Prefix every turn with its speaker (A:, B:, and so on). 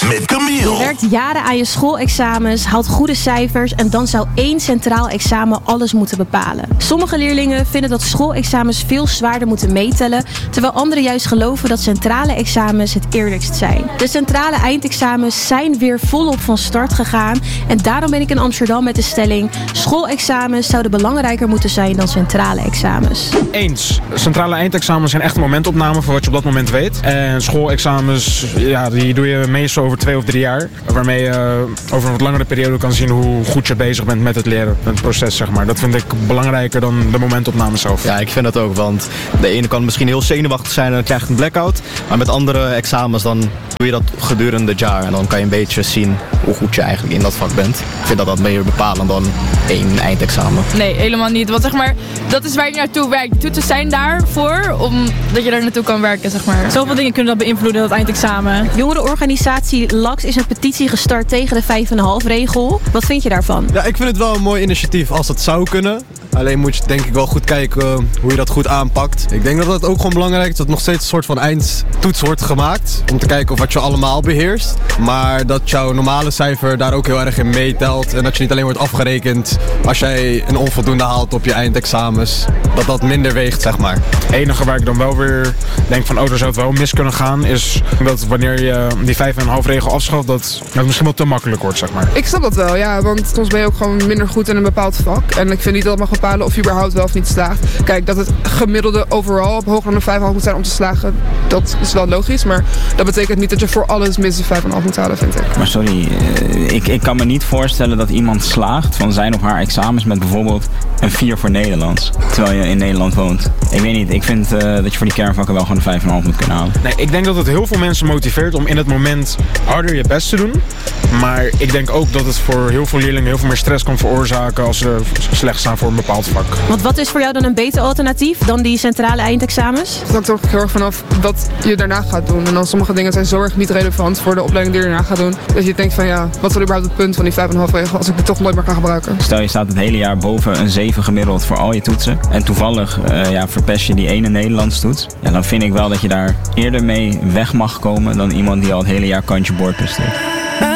A: met Camille.
B: Je werkt jaren aan je schoolexamens, haalt goede cijfers en dan zou één centraal examen alles moeten bepalen. Sommige leerlingen vinden dat schoolexamens veel zwaarder moeten meetellen, terwijl anderen juist geloven dat centrale examens het eerlijkst zijn. De centrale eindexamens zijn weer volop van start gegaan en daarom ben ik in Amsterdam met de stelling: schoolexamens zouden belangrijker moeten zijn dan centrale examens.
C: Eens. Centrale eindexamens zijn echt een momentopname voor wat je op dat moment weet. En schoolexamens, ja, die doe je meestal over 2 of 3 jaar. Waarmee je over een wat langere periode kan zien hoe goed je bezig bent met het leren. Met het proces, zeg maar. Dat vind ik belangrijker dan de momentopname zelf.
D: Ja, ik vind dat ook. Want de ene kan misschien heel zenuwachtig zijn en dan krijg je een blackout. Maar met andere examens dan doe je dat gedurende het jaar. En dan kan je een beetje zien hoe goed je eigenlijk in dat vak bent. Ik vind dat meer bepalend dan één eindexamen.
E: Nee, helemaal niet. Want zeg maar, dat is waar je naartoe werkt. De toetsen zijn daarvoor, omdat je daar naartoe kan werken, zeg maar.
F: Zoveel dingen kunnen dat beïnvloeden, dat eindexamen.
B: Jongerenorganisatie LAX is een petitie gestart tegen de 5,5-regel. Wat vind je daarvan?
G: Ja, ik vind het wel een mooi initiatief als dat zou kunnen. Alleen moet je denk ik wel goed kijken hoe je dat goed aanpakt. Ik denk dat het ook gewoon belangrijk is dat nog steeds een soort van eindtoets wordt gemaakt. Om te kijken of wat je allemaal beheerst. Maar dat jouw normale cijfer daar ook heel erg in meetelt. En dat je niet alleen wordt afgerekend als jij een onvoldoende haalt op je eindexamens. Dat dat minder weegt, zeg maar.
C: Het enige waar ik dan wel weer denk van, daar zou het wel mis kunnen gaan, is dat wanneer je die 5,5-regel afschaft, dat het misschien wel te makkelijk wordt, zeg maar.
H: Ik snap dat wel, ja, want soms ben je ook gewoon minder goed in een bepaald vak. En ik vind niet dat het mag bepalen of je überhaupt wel of niet slaagt. Kijk, dat het gemiddelde overal op hoger dan een 5,5 moet zijn om te slagen, dat is wel logisch. Maar dat betekent niet dat je voor alles minstens 5,5 moet halen, vind ik.
I: Maar sorry, ik kan me niet voorstellen dat iemand slaagt van zijn of haar examens met bijvoorbeeld een 4 voor Nederlands. Terwijl je in Nederland woont. Ik weet niet, ik vind dat je voor die kernvakken wel gewoon een 5,5 moet kunnen halen.
C: Nee, ik denk dat het heel veel mensen motiveert om in het moment harder je best te doen. Maar ik denk ook dat het voor heel veel leerlingen heel veel meer stress kan veroorzaken als ze slecht staan voor een bepaald vak.
B: Want wat is voor jou dan een beter alternatief dan die centrale eindexamens?
H: Het hangt er ook heel erg vanaf wat je daarna gaat doen. En dan sommige dingen zijn zo erg niet relevant voor de opleiding die je daarna gaat doen. Dat je denkt van ja, wat is überhaupt het punt van die 5,5-regel als ik die toch nooit meer kan gebruiken?
I: Stel je staat het hele jaar boven een 7 gemiddeld voor al je toetsen. En toevallig verpest je die ene Nederlands toets. Ja, dan vind ik wel dat je daar eerder mee weg mag komen dan iemand die al het hele jaar kantje boord presteert.